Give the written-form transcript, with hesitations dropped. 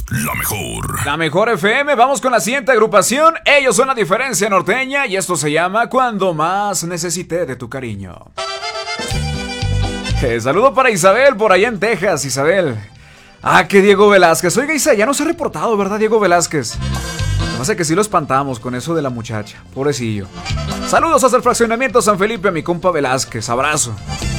La mejor. La mejor FM. Vamos con la siguiente agrupación. Ellos son La Diferencia Norteña y esto se llama Cuando Más Necesité de Tu Cariño. Saludo para Isabel por allá en Texas, Isabel. Ah, que Diego Velázquez. Oiga, Isa, ya no se ha reportado, ¿verdad, Diego Velázquez? Lo que pasa es que sí lo espantamos con eso de la muchacha. Pobrecillo. Saludos hasta el fraccionamiento San Felipe a mi compa Velázquez. Abrazo.